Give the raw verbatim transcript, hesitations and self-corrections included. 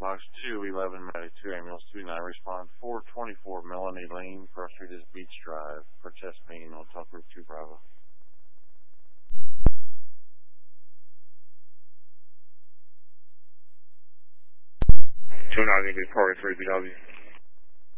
Box two eleven Medic two Ambulance two nine, respond four twenty-four Melanie Lane, Cross Street is Beach Drive, for chest pain on top roof two Bravo. two nine, going to be Party three B W.